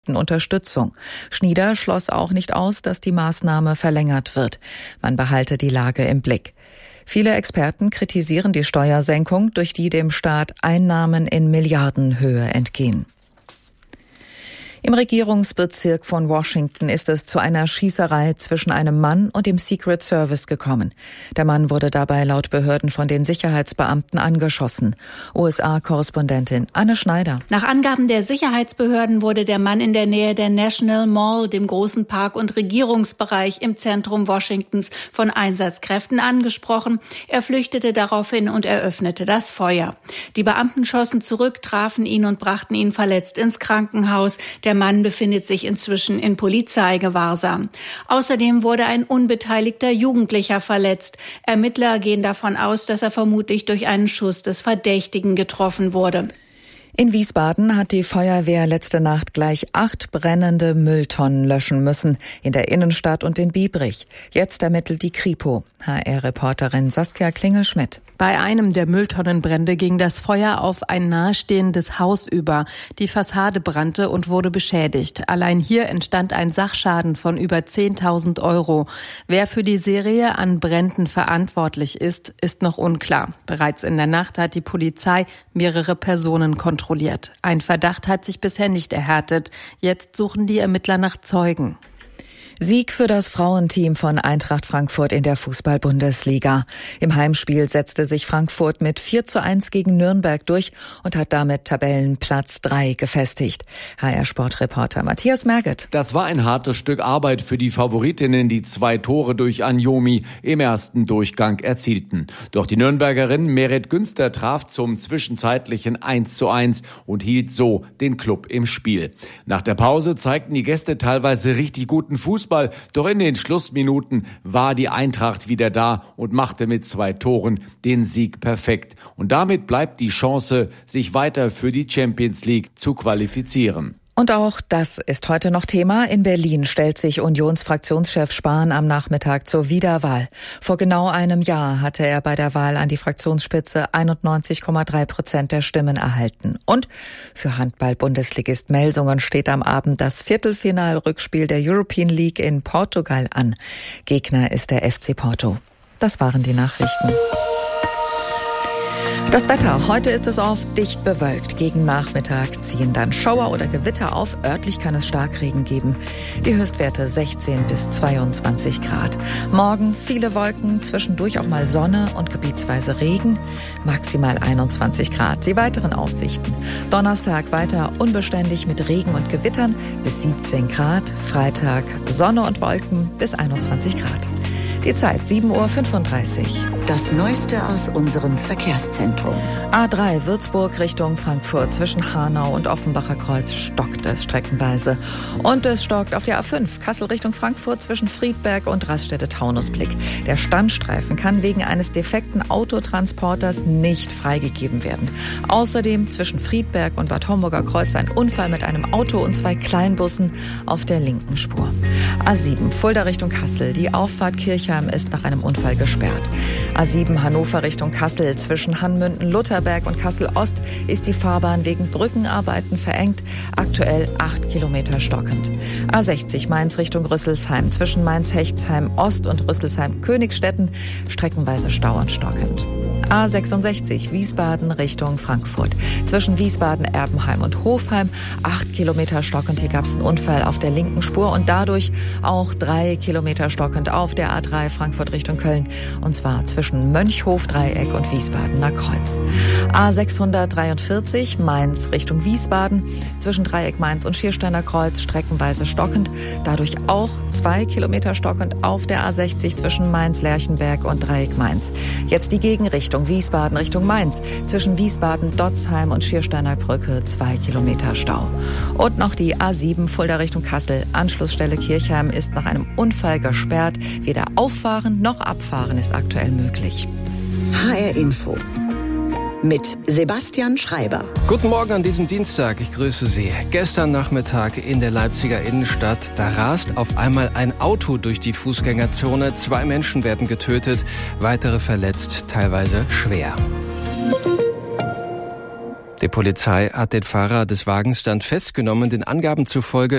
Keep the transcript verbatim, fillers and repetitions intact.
Unterstützung. Schnieder schloss auch nicht aus, dass die Maßnahme verlängert wird. Man behalte die Lage im Blick. Viele Experten kritisieren die Steuersenkung, durch die dem Staat Einnahmen in Milliardenhöhe entgehen. Im Regierungsbezirk von Washington ist es zu einer Schießerei zwischen einem Mann und dem Secret Service gekommen. Der Mann wurde dabei laut Behörden von den Sicherheitsbeamten angeschossen. U S A-Korrespondentin Anne Schneider. Nach Angaben der Sicherheitsbehörden wurde der Mann in der Nähe der National Mall, dem großen Park- und Regierungsbereich im Zentrum Washingtons, von Einsatzkräften angesprochen. Er flüchtete daraufhin und eröffnete das Feuer. Die Beamten schossen zurück, trafen ihn und brachten ihn verletzt ins Krankenhaus. Der Der Mann befindet sich inzwischen in Polizeigewahrsam. Außerdem wurde ein unbeteiligter Jugendlicher verletzt. Ermittler gehen davon aus, dass er vermutlich durch einen Schuss des Verdächtigen getroffen wurde. In Wiesbaden hat die Feuerwehr letzte Nacht gleich acht brennende Mülltonnen löschen müssen, in der Innenstadt und in Biebrich. Jetzt ermittelt die Kripo. H R-Reporterin Saskia Klingel-Schmidt. Bei einem der Mülltonnenbrände ging das Feuer auf ein nahestehendes Haus über. Die Fassade brannte und wurde beschädigt. Allein hier entstand ein Sachschaden von über zehntausend Euro. Wer für die Serie an Bränden verantwortlich ist, ist noch unklar. Bereits in der Nacht hat die Polizei mehrere Personen kontrolliert. Ein Verdacht hat sich bisher nicht erhärtet. Jetzt suchen die Ermittler nach Zeugen. Sieg für das Frauenteam von Eintracht Frankfurt in der Fußball-Bundesliga. Im Heimspiel setzte sich Frankfurt mit vier zu eins gegen Nürnberg durch und hat damit Tabellenplatz drei gefestigt. H R-Sportreporter Matthias Merget. Das war ein hartes Stück Arbeit für die Favoritinnen, die zwei Tore durch Anjomi im ersten Durchgang erzielten. Doch die Nürnbergerin Meret Günster traf zum zwischenzeitlichen eins zu eins und hielt so den Klub im Spiel. Nach der Pause zeigten die Gäste teilweise richtig guten Fußball. Doch in den Schlussminuten war die Eintracht wieder da und machte mit zwei Toren den Sieg perfekt. Und damit bleibt die Chance, sich weiter für die Champions League zu qualifizieren. Und auch das ist heute noch Thema. In Berlin stellt sich Unionsfraktionschef Spahn am Nachmittag zur Wiederwahl. Vor genau einem Jahr hatte er bei der Wahl an die Fraktionsspitze einundneunzig Komma drei Prozent der Stimmen erhalten. Und für Handball-Bundesligist Melsungen steht am Abend das Viertelfinal-Rückspiel der European League in Portugal an. Gegner ist der F C Porto. Das waren die Nachrichten. Das Wetter. Heute ist es oft dicht bewölkt. Gegen Nachmittag ziehen dann Schauer oder Gewitter auf. Örtlich kann es Starkregen geben. Die Höchstwerte sechzehn bis zweiundzwanzig Grad. Morgen viele Wolken, zwischendurch auch mal Sonne und gebietsweise Regen. Maximal einundzwanzig Grad. Die weiteren Aussichten. Donnerstag weiter unbeständig mit Regen und Gewittern bis siebzehn Grad. Freitag Sonne und Wolken bis einundzwanzig Grad. Die Zeit sieben Uhr fünfunddreißig. Das Neueste aus unserem Verkehrszentrum. A drei Würzburg Richtung Frankfurt. Zwischen Hanau und Offenbacher Kreuz stockt es streckenweise. Und es stockt auf der A fünf Kassel Richtung Frankfurt zwischen Friedberg und Raststätte-Taunusblick. Der Standstreifen kann wegen eines defekten Autotransporters nicht freigegeben werden. Außerdem zwischen Friedberg und Bad Homburger Kreuz ein Unfall mit einem Auto und zwei Kleinbussen auf der linken Spur. A sieben Fulda Richtung Kassel. Die Auffahrt Kirchheim ist nach einem Unfall gesperrt. A sieben Hannover Richtung Kassel. Zwischen Hanmünden-Lutherberg und Kassel-Ost ist die Fahrbahn wegen Brückenarbeiten verengt. Aktuell acht Kilometer stockend. A sechzig Mainz Richtung Rüsselsheim. Zwischen Mainz-Hechtsheim-Ost und Rüsselsheim-Königstetten streckenweise Stau und stockend. A sechsundsechzig Wiesbaden Richtung Frankfurt. Zwischen Wiesbaden, Erbenheim und Hofheim acht Kilometer stockend. Hier gab es einen Unfall auf der linken Spur und dadurch auch drei Kilometer stockend auf der A drei Frankfurt Richtung Köln. Und zwar zwischen Mönchhof-Dreieck und Wiesbadener Kreuz. A sechshundertdreiundvierzig Mainz Richtung Wiesbaden. Zwischen Dreieck Mainz und Schiersteiner Kreuz streckenweise stockend. Dadurch auch zwei Kilometer stockend auf der A sechzig zwischen Mainz-Lerchenberg und Dreieck Mainz. Jetzt die Gegenrichtung Wiesbaden Richtung Mainz. Zwischen Wiesbaden, Dotzheim und Schiersteiner Brücke zwei Kilometer Stau. Und noch die A sieben Fulda Richtung Kassel. Anschlussstelle Kirchheim ist nach einem Unfall gesperrt. Weder auffahren noch abfahren ist aktuell möglich. H R Info mit Sebastian Schreiber. Guten Morgen an diesem Dienstag, ich grüße Sie. Gestern Nachmittag in der Leipziger Innenstadt, da rast auf einmal ein Auto durch die Fußgängerzone. Zwei Menschen werden getötet, weitere verletzt, teilweise schwer. Die Polizei hat den Fahrer des Wagens dann festgenommen, den Angaben zufolge